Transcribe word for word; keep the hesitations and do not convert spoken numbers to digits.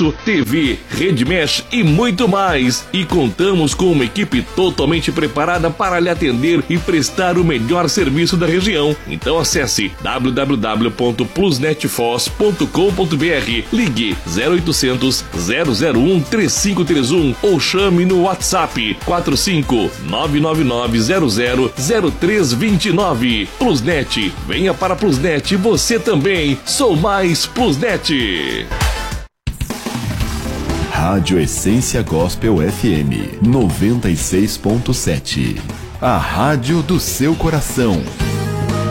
serviço, T V, rede mesh e muito mais. E contamos com uma equipe totalmente preparada para lhe atender e prestar o melhor serviço da região. Então acesse w w w ponto plusnet foz ponto com ponto b r, ligue zero oitocentos, zero zero um, três cinco três um ou chame no WhatsApp quatro cinco nove nove nove zero zero zero três dois nove. Plusnet, venha para Plusnet você também. Sou mais Plusnet. Rádio Essência Gospel F M noventa e seis ponto sete. A rádio do seu coração.